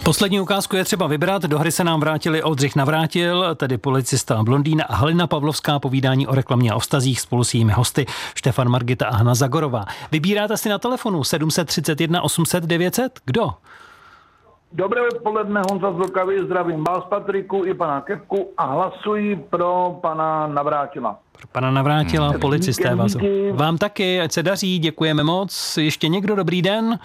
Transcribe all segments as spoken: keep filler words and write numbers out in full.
Poslední ukázku je třeba vybrat. Do hry se nám vrátili Oldřich Navrátil, tedy policista Blondýn, a Halina Pavlovská, povídání o reklamě a o vztazích spolu s jejími hosty Štefan Margita a Hana Zagorová. Vybíráte si na telefonu sedm set třicet jedna osm set devět set. Kdo? Dobré odpoledne, Honza z Vltavy, zdravím vás, Patriku, i pana Kepku a hlasuji pro pana Navrátila. Pro pana Navrátila, hmm. policisté vás. Vám taky, ať se daří, děkujeme moc. Ještě někdo, dobrý den?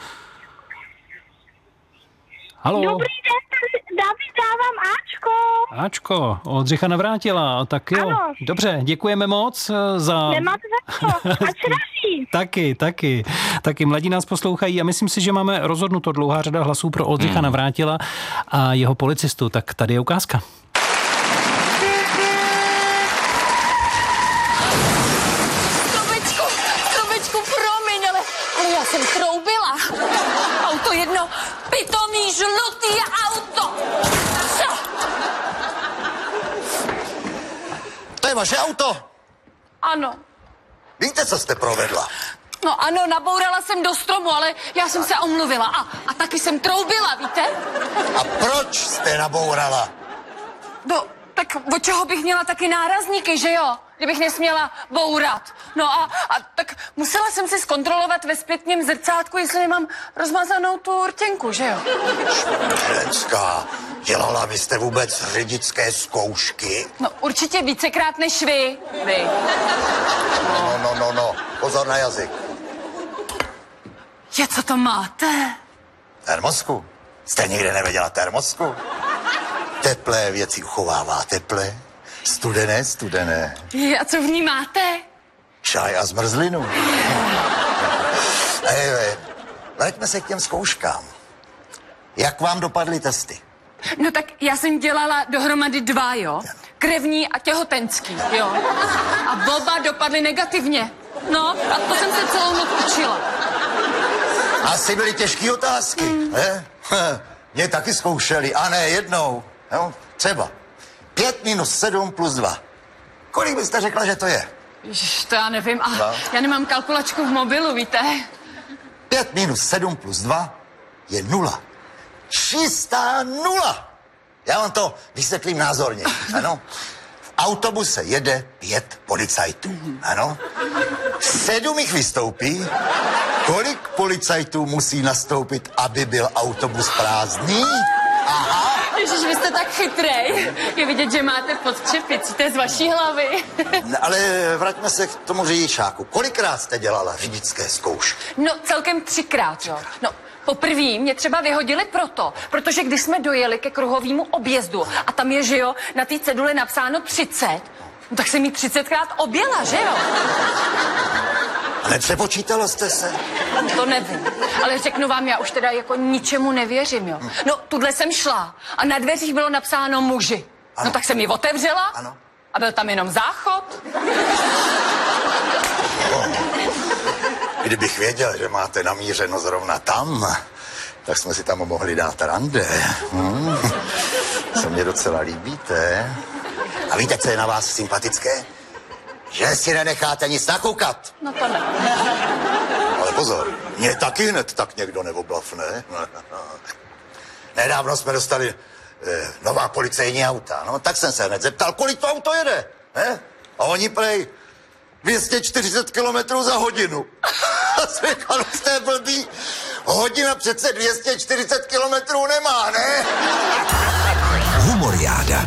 Halo. Dobrý den, David, dávám Ačko. Ačko, Oldřicha Navrátila, tak jo. Ano. Dobře, děkujeme moc za... Nemáte za to, ať se daří. Taky, taky. Taky mladí nás poslouchají a myslím si, že máme rozhodnuto, dlouhá řada hlasů pro Oldřicha hmm. Navrátila a jeho policistu. Tak tady je ukázka. Strobečku, strobečku, promiň, ale, ale já jsem troubila. Auto jedno, pitomý, žlutý auto. Co? To je vaše auto? Ano. Víte, co jste provedla? No ano, nabourala jsem do stromu, ale já jsem se omluvila. A, a taky jsem troubila, víte? A proč jste nabourala? No, tak od čeho bych měla taky nárazníky, že jo? Kdybych nesměla bourat. No a, a tak musela jsem si zkontrolovat ve zpětném zrcátku, jestli nemám rozmazanou tu rtěnku, že jo? Ženská, dělala byste vůbec řidičské zkoušky? No určitě vícekrát než vy. Vy. No, no, no, no, pozor na jazyk. Je, co to máte? Termosku? Jste nikdy nevěděla termosku? Teplé věci uchovává teplé, studené, studené. Je, a co v ní máte? Čaj a zmrzlinu. Ej, vraťme se k těm zkouškám. Jak vám dopadly testy? No tak já jsem dělala dohromady dva, jo? Krevní a těhotenský, jo? A oba dopadly negativně. No, a to jsem se celou noc učila. Asi byly těžké otázky, mm. ne? Mě taky zkoušeli, a ne jednou. Jo? Třeba pět minus sedm plus dva. Kolik byste řekla, že to je? Ježiš, to já nevím. A no. Já nemám kalkulačku v mobilu, víte? pět minus sedm plus dva je nula. Čistá nula. Já vám to vysvětlím názorně, ano? V autobuse jede pět policajtů, ano? Sedm jich vystoupí. Kolik policajtů musí nastoupit, aby byl autobus prázdný? Aha. Ježiš, vy jste tak chytrej. Je vidět, že máte pod čepicí, to je z vaší hlavy. No, ale vraťme se k tomu řidičáku. Kolikrát jste dělala řidičské zkoušky? No, celkem třikrát, jo. No, poprvé mě třeba vyhodili proto, protože když jsme dojeli ke kruhovému objezdu a tam je, že jo, na té ceduli napsáno třicet, no, tak jsem jí třicetkrát objela, že jo? A nepřepočítala jste se? To nevím, ale řeknu vám, já už teda jako ničemu nevěřím, jo. No, tuhle jsem šla a na dveřích bylo napsáno muži. Ano. No tak jsem ji otevřela. Ano. A byl tam jenom záchod. Oh. Kdybych věděl, že máte namířeno zrovna tam, tak jsme si tam mohli dát rande. Hmm. Se mě docela líbíte. A víte, co je na vás sympatické? Že si nenecháte nic nakoukat. No to ne. Ale pozor, mě taky hned tak někdo neoblafne. Nedávno jsme dostali eh, nová policejní auta, no tak jsem se hned zeptal, kolik to auto jede, ne? A oni prej dvě stě čtyřicet kilometrů za hodinu. A jsem říkal, jste blbý, hodina přece dvě stě čtyřicet kilometrů nemá, ne? Humoriáda.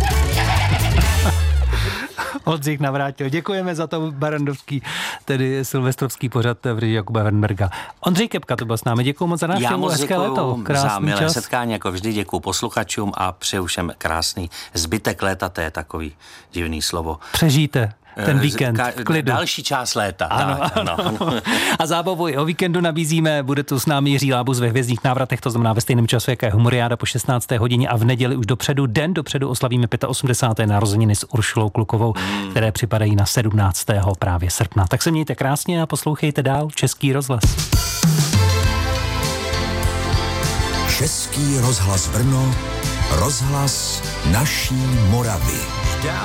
Oldřich Navrátil. Děkujeme za to barandovský, tedy silvestrovský pořad v režii Jakuba Wernberga. Ondřej Kepka to byl s námi. Děkuju moc za návštěvu. Hezké léto. Krásný za milé čas. setkání, jako vždy děkuju posluchačům a přeju všem krásný zbytek léta, to je takový divný slovo. Přežijte ten víkend v klidu. Další část léta. Ano, tak, ano. ano. A zábavu i o víkendu nabízíme. Bude tu s námi Jiří Lábus ve Hvězdných návratech, to znamená ve stejném času, jaké Humoriáda po šestnácté hodině, a v neděli už dopředu, den dopředu oslavíme osmdesát pět narozeniny s Uršulou Klukovou, hmm. které připadají na sedmnáctého právě srpna. Tak se mějte krásně a poslouchejte dál Český rozhlas. Český rozhlas Brno, rozhlas naší Moravy.